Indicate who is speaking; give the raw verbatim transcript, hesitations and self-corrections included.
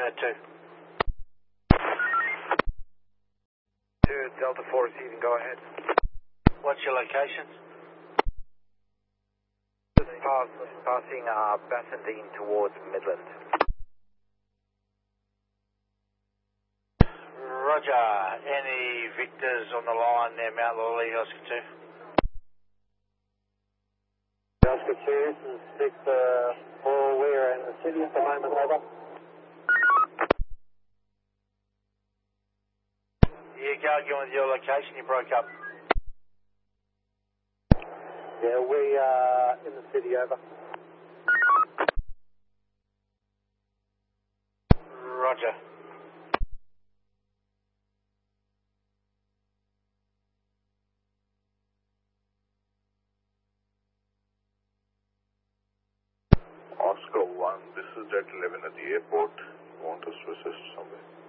Speaker 1: Unit two.
Speaker 2: two, Delta four receiving, go ahead.
Speaker 1: What's your location?
Speaker 2: Just pass, passing uh, Bassendean towards Midland.
Speaker 1: Roger. Any Victors on the line there, Mount Lawley, Oscar two?
Speaker 3: Oscar two, this is Victor four, we're in the city at the moment, over.
Speaker 1: Yeah, go again with your location, you broke up.
Speaker 3: Yeah, we are in the city, over.
Speaker 1: Roger.
Speaker 4: Oscar one, this is Jet eleven at the airport. Want us to assist somewhere?